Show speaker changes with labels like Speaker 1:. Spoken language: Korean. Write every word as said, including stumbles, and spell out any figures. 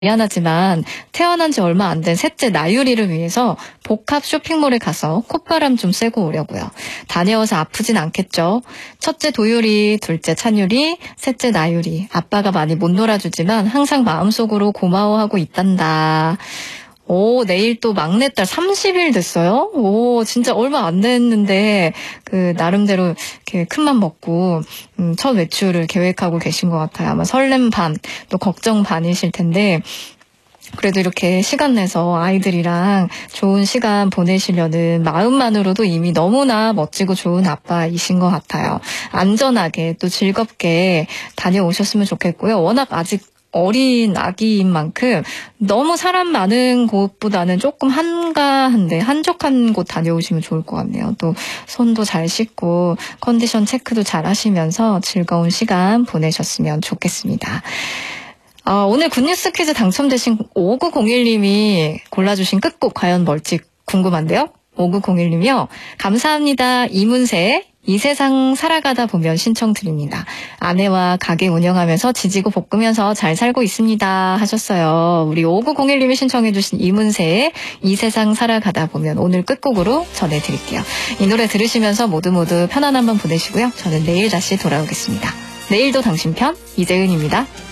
Speaker 1: 미안하지만 태어난 지 얼마 안 된 셋째 나유리를 위해서 복합 쇼핑몰에 가서 콧바람 좀 쐬고 오려고요. 다녀와서 아프진 않겠죠? 첫째 도유리, 둘째 찬유리, 셋째 나유리. 아빠가 많이 못 놀아주지만 항상 마음속으로 고마워하고 있단다. 오, 내일 또 막내딸 삼십 일 됐어요? 오, 진짜 얼마 안 됐는데, 그, 나름대로 이렇게 큰맘 먹고, 음, 첫 외출을 계획하고 계신 것 같아요. 아마 설렘 반, 또 걱정 반이실 텐데, 그래도 이렇게 시간 내서 아이들이랑 좋은 시간 보내시려는 마음만으로도 이미 너무나 멋지고 좋은 아빠이신 것 같아요. 안전하게 또 즐겁게 다녀오셨으면 좋겠고요. 워낙 아직 어린 아기인 만큼 너무 사람 많은 곳보다는 조금 한가한데 한적한 곳 다녀오시면 좋을 것 같네요. 또 손도 잘 씻고 컨디션 체크도 잘 하시면서 즐거운 시간 보내셨으면 좋겠습니다. 어, 오늘 굿뉴스 퀴즈 당첨되신 오구공일 님이 골라주신 끝곡 과연 뭘지 궁금한데요. 오구공일 님이요. 감사합니다. 이문세. 이 세상 살아가다 보면 신청드립니다. 아내와 가게 운영하면서 지지고 볶으면서 잘 살고 있습니다 하셨어요. 우리 오구공일 님이 신청해 주신 이문세의 이 세상 살아가다 보면 오늘 끝곡으로 전해드릴게요. 이 노래 들으시면서 모두 모두 편안한 밤 보내시고요. 저는 내일 다시 돌아오겠습니다. 내일도 당신 편 이재은입니다.